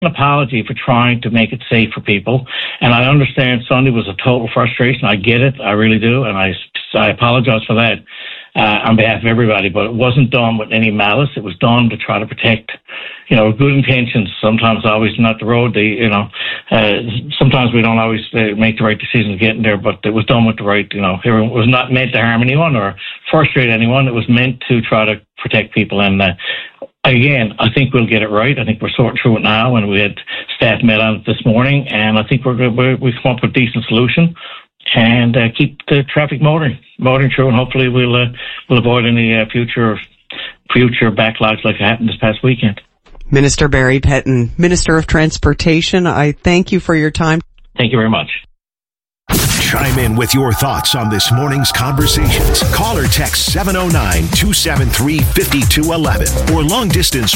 an apology for trying to make it safe for people. And I understand Sunday was a total frustration. I get it. I really do. And I apologize for that on behalf of everybody. But it wasn't done with any malice. It was done to try to protect, good intentions. Sometimes always not the road. Sometimes we don't always make the right decisions getting there, but it was done with the right, it was not meant to harm anyone or frustrate anyone. It was meant to try to protect people. And again, I think we'll get it right. I think we're sorting through it now, and we had staff met on it this morning, and I think we've come up with a decent solution and keep the traffic motoring through, and hopefully we'll avoid any future backlogs like happened this past weekend. Minister Barry Petton, Minister of Transportation, I thank you for your time. Thank you very much. Chime in with your thoughts on this morning's conversations. Call or text 709-273-5211 or long distance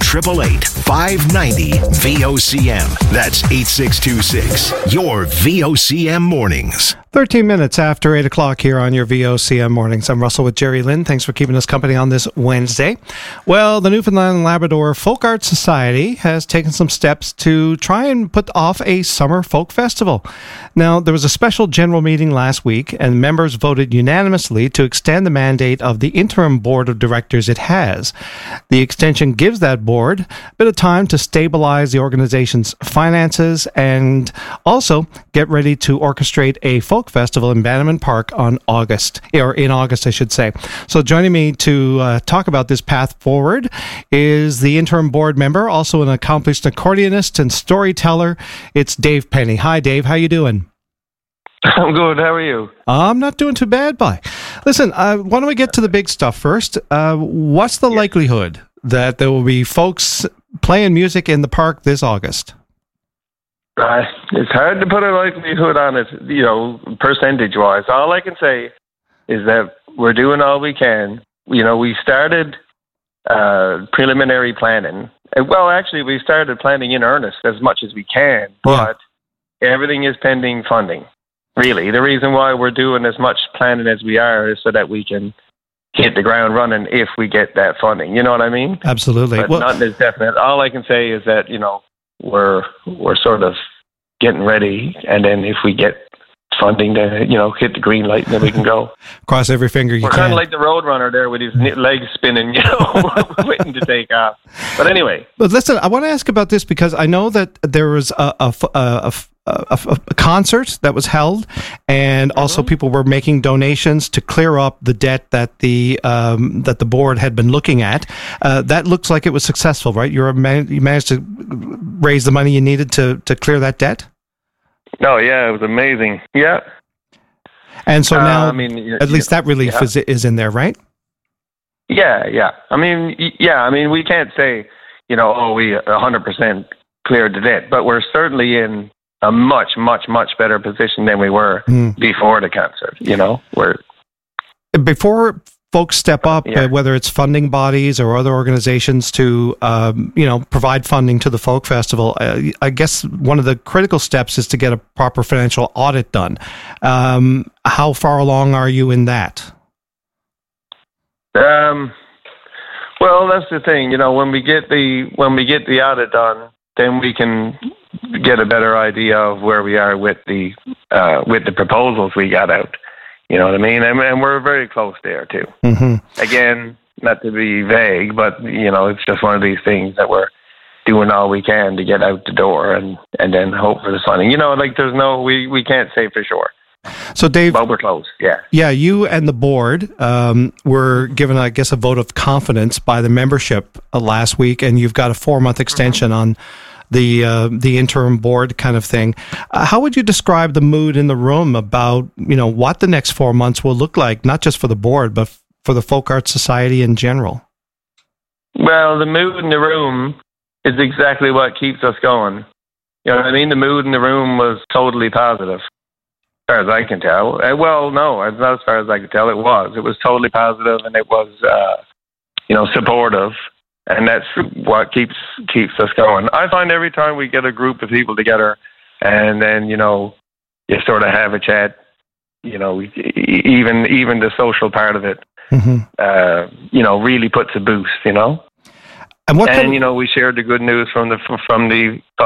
1-888-590-VOCM. That's 8626. Your VOCM mornings. 13 minutes after 8 o'clock here on your VOCM mornings. I'm Russell with Jerry Lynn. Thanks for keeping us company on this Wednesday. Well, the Newfoundland and Labrador Folk Arts Society has taken some steps to try and put off a summer folk festival. Now, there was a special general meeting last week, and members voted unanimously to extend the mandate of the interim board of directors it has. The extension gives that board a bit of time to stabilize the organization's finances and also get ready to orchestrate a folk festival in Bannerman Park in August, I should say. So joining me to talk about this path forward is the interim board member, also an accomplished accordionist and storyteller. It's Dave Penny. Hi, Dave. How you doing? I'm good. How are you? I'm not doing too bad, bye. Listen, why don't we get to the big stuff first? What's the likelihood that there will be folks playing music in the park this August? It's hard to put a likelihood on it, percentage-wise. All I can say is that we're doing all we can. We started preliminary planning. Well, actually, we started planning in earnest as much as we can, but everything is pending funding. Really, the reason why we're doing as much planning as we are is so that we can hit the ground running if we get that funding. You know what I mean? Absolutely. But not as definite. All I can say is that, we're sort of getting ready, and then if we get funding to, hit the green light, then we can go. Cross every finger you can. We're kind of like the road runner there with his legs spinning, waiting to take off. But anyway. But listen, I want to ask about this because I know that there was a concert that was held, and also people were making donations to clear up the debt that the board had been looking at. That looks like it was successful, right? You managed to raise the money you needed to clear that debt? Oh, yeah, it was amazing. Yeah. And so now, at least that relief is in there, right? Yeah. I mean, we can't say, we 100% cleared the debt, but we're certainly in a much, much, much better position than we were before the concert, Before folks step up, whether it's funding bodies or other organizations to, provide funding to the folk festival, I guess one of the critical steps is to get a proper financial audit done. How far along are you in that? Well, that's the thing. When we get the audit done, then we can get a better idea of where we are with the proposals we got out. You know what I mean? And we're very close there, too. Mm-hmm. Again, not to be vague, but, it's just one of these things that we're doing all we can to get out the door and then hope for the funding. There's we can't say for sure. So, Dave... But we're close, yeah. Yeah, you and the board were given, I guess, a vote of confidence by the membership last week, and you've got a 4-month extension on the interim board kind of thing. How would you describe the mood in the room about, what the next 4 months will look like, not just for the board, but for the Folk Arts Society in general? Well, the mood in the room is exactly what keeps us going. You know what I mean? The mood in the room was totally positive, as far as I can tell. Well, no, it's not as far as I can tell. It was totally positive, and it was, supportive. And that's what keeps us going. I find every time we get a group of people together and then, you sort of have a chat, even the social part of it, really puts a boost, And what and we shared the good news from the